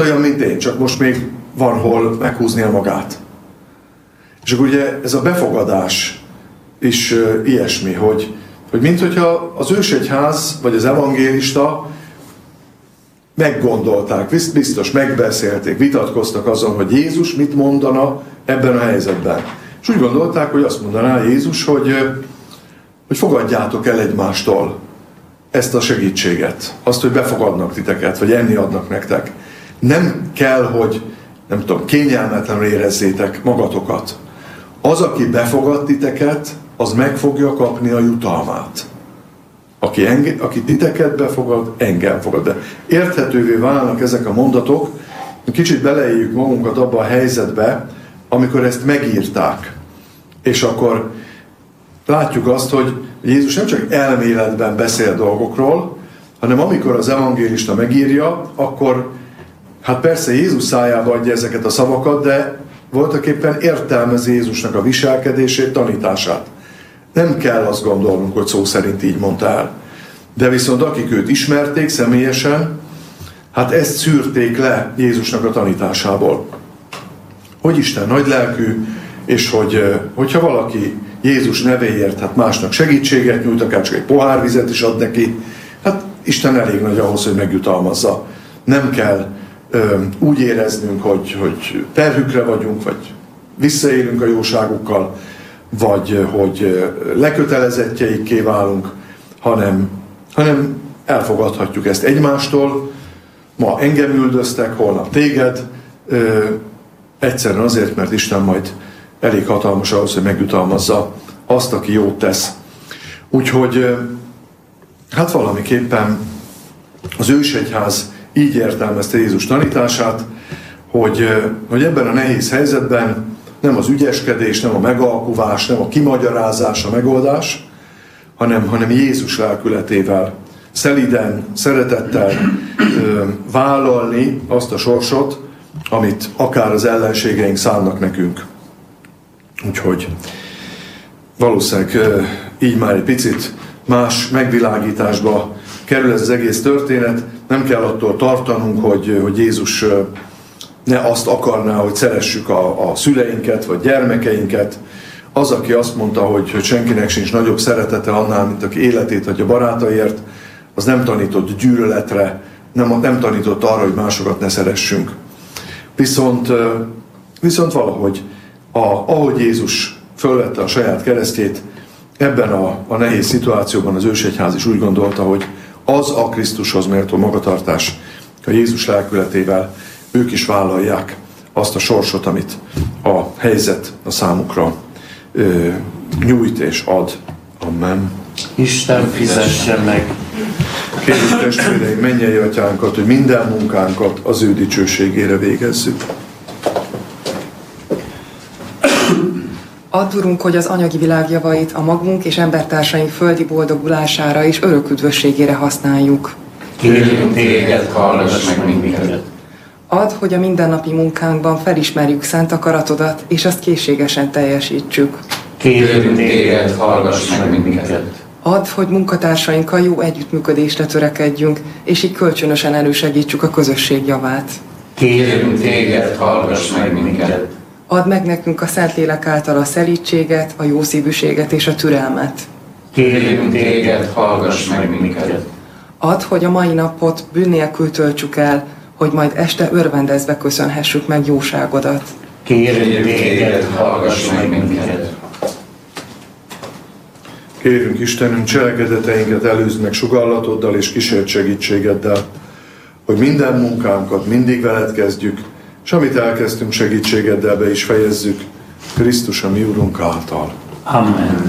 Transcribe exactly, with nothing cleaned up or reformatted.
olyan, mint én, csak most még van hol meghúznia magát. És akkor ugye ez a befogadás is uh, ilyesmi, hogy, hogy minthogyha az ősegyház vagy az evangélista meggondolták, biztos megbeszélték, vitatkoztak azon, hogy Jézus mit mondana ebben a helyzetben. És úgy gondolták, hogy azt mondaná Jézus, hogy, hogy fogadjátok el egymástól ezt a segítséget, azt, hogy befogadnak titeket, vagy enni adnak nektek. Nem kell, hogy nem tudom, kényelmetlenül érezzétek magatokat. Az, aki befogad titeket, az meg fogja kapni a jutalmát. Aki, enge, aki titeket befogad, engem fogad be. Érthetővé válnak ezek a mondatok, kicsit beleéljük magunkat abba a helyzetbe, amikor ezt megírták. És akkor látjuk azt, hogy Jézus nem csak elméletben beszél dolgokról, hanem amikor az evangélista megírja, akkor hát persze Jézus szájába adja ezeket a szavakat, de voltaképpen értelmezi Jézusnak a viselkedését, tanítását. Nem kell azt gondolnunk, hogy szó szerint így mondta el. De viszont akik őt ismerték személyesen, hát ezt szűrték le Jézusnak a tanításából. Hogy Isten nagylelkű, és hogy, hogyha valaki Jézus nevéért hát másnak segítséget nyújt, akár csak egy pohár vizet is ad neki, hát Isten elég nagy ahhoz, hogy megjutalmazza. Nem kell ö, úgy éreznünk, hogy, hogy terhükre vagyunk, vagy visszaélünk a jóságukkal, vagy hogy lekötelezettjeikké válunk, hanem, hanem elfogadhatjuk ezt egymástól. Ma engem üldöztek, holnap téged, ö, egyszerűen azért, mert Isten majd elég hatalmas ahhoz, hogy megjutalmazza azt, aki jót tesz. Úgyhogy hát valamiképpen az ősegyház így értelmezte Jézus tanítását, hogy, hogy ebben a nehéz helyzetben nem az ügyeskedés, nem a megalkuvás, nem a kimagyarázás a megoldás, hanem, hanem Jézus lelkületével, szeliden, szeretettel ö, vállalni azt a sorsot, amit akár az ellenségeink szánnak nekünk. Úgyhogy valószínűleg ö, így már egy picit más megvilágításba kerül ez az egész történet. Nem kell attól tartanunk, hogy, hogy Jézus ö, ne azt akarná, hogy szeressük a, a szüleinket, vagy gyermekeinket. Az, aki azt mondta, hogy, hogy senkinek sincs nagyobb szeretete annál, mint aki életét adja barátaiért, az nem tanított gyűlöletre, nem, nem tanított arra, hogy másokat ne szeressünk. Viszont, viszont valahogy, a, ahogy Jézus fölvette a saját keresztjét, ebben a, a nehéz szituációban az ősegyház is úgy gondolta, hogy az a Krisztushoz méltó magatartás, a Jézus lelkületével ők is vállalják azt a sorsot, amit a helyzet a számukra ö, nyújt és ad. Amen. Isten fizesse meg. Kérjük testvéreim, mennyei atyánkat, hogy minden munkánkat az ő dicsőségére végezzük. Add, Urunk, hogy az anyagi világ javait a magunk és embertársaink földi boldogulására és örök üdvösségére használjuk. Kérjük téged, hallgass meg minket. Add, hogy a mindennapi munkánkban felismerjük szent akaratodat, és azt készségesen teljesítsük. Kérjük téged, hallgass meg minket. Add, hogy munkatársainkkal jó együttműködésre törekedjünk, és így kölcsönösen elősegítsük a közösség javát. Kérjük téged, hallgass meg minket. Add meg nekünk a Szentlélek által a szelídséget, a jószívűséget és a türelmet. Kérjük téged, hallgass meg minket. Add, hogy a mai napot bűn nélkül töltsük el, hogy majd este örvendezve köszönhessük meg jóságodat. Kérjük téged, hallgass meg minket. Kérünk Istenünk, cselekedeteinket előzd meg sugallatoddal és kísért segítségeddel, hogy minden munkánkat mindig veled kezdjük, és amit elkezdtünk segítségeddel be is fejezzük, Krisztus a mi Urunk által. Amen.